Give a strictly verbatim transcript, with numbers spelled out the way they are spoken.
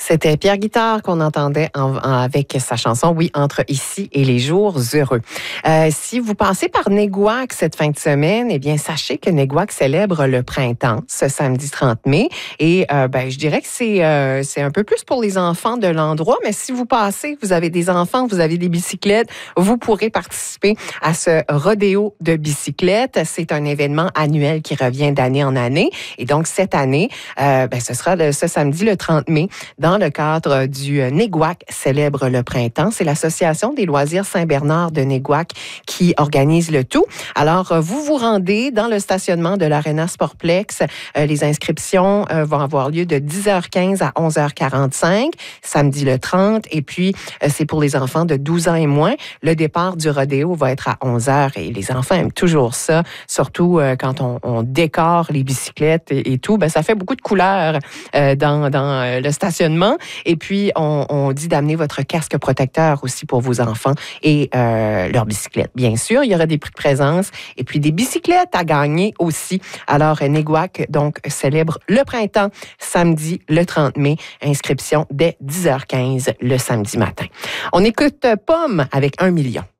C'était Pierre Guitard qu'on entendait en, en, avec sa chanson « Oui, entre ici et les jours heureux ». Euh, si vous passez par Néguac cette fin de semaine, eh bien, sachez que Néguac célèbre le printemps ce samedi trente mai. Et euh, ben, je dirais que c'est, euh, c'est un peu plus pour les enfants de l'endroit, mais si vous passez, vous avez des enfants, vous avez des bicyclettes, vous pourrez participer à ce rodéo de bicyclettes. C'est un événement annuel qui revient d'année en année. Et donc, cette année, euh, ben, ce sera le, ce samedi le trente mai, dans le cadre du Néguac célèbre le printemps. C'est l'Association des loisirs Saint-Bernard de Néguac qui organise le tout. Alors, vous vous rendez dans le stationnement de l'Arena Sportplex. Euh, les inscriptions euh, vont avoir lieu de dix heures quinze à onze heures quarante-cinq, samedi le trente. Et puis, euh, c'est pour les enfants de douze ans et moins. Le départ du rodéo va être à onze heures et les enfants aiment toujours ça, surtout euh, quand on, on décore les bicyclettes et, et tout. Ben, ça fait beaucoup de couleurs euh, dans, dans euh, le stationnement. Et puis, on, on dit d'amener votre casque protecteur aussi pour vos enfants et euh, leurs bicyclettes. Bien sûr, il y aura des prix de présence et puis des bicyclettes à gagner aussi. Alors, Néguac, donc, célèbre le printemps samedi le trente mai. Inscription dès dix heures quinze le samedi matin. On écoute Pomme avec un million.